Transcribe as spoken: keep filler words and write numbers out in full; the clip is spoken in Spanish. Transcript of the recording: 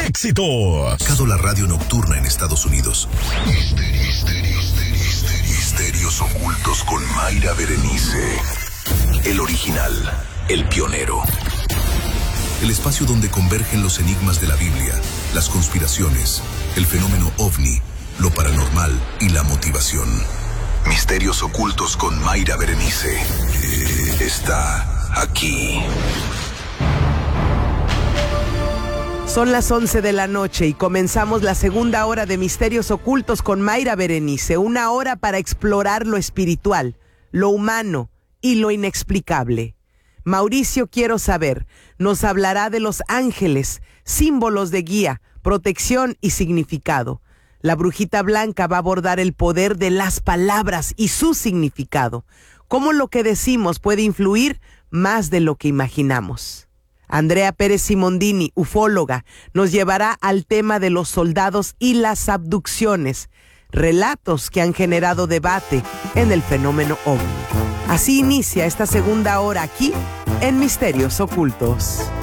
éxitos. Cado la radio nocturna en Estados Unidos. Misterios, misterios, misterios, misterios ocultos con Mayra Berenice. El original, el pionero. El espacio donde convergen los enigmas de la Biblia, las conspiraciones, el fenómeno ovni, lo paranormal y la motivación. Misterios ocultos con Mayra Berenice. Eh, está aquí. Son las once de la noche y comenzamos la segunda hora de Misterios Ocultos con Mayra Berenice. Una hora para explorar lo espiritual, lo humano y lo inexplicable. Mauricio Quiero Saber nos hablará de los ángeles, símbolos de guía, protección y significado. La Brujita Blanca va a abordar el poder de las palabras y su significado. Cómo lo que decimos puede influir más de lo que imaginamos. Andrea Pérez Simondini, ufóloga, nos llevará al tema de los soldados y las abducciones, relatos que han generado debate en el fenómeno ovni. Así inicia esta segunda hora aquí en Misterios Ocultos.